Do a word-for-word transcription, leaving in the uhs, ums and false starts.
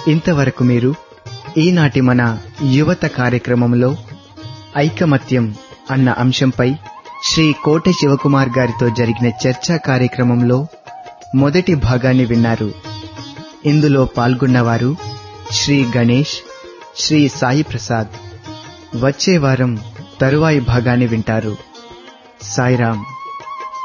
ఇంతవరకు మీరు ఈనాటి మన యువత కార్యక్రమంలో ఐకమత్యం అన్న అంశంపై శ్రీ కోటె శివకుమార్ గారితో జరిగిన చర్చా కార్యక్రమంలో మొదటి భాగాన్ని విన్నారు. ఇందులో పాల్గొన్నవారు శ్రీ గణేష్, శ్రీ సాయి ప్రసాద్. వచ్చే వారం తరువాయి భాగాన్ని వింటారు. సాయిరాం.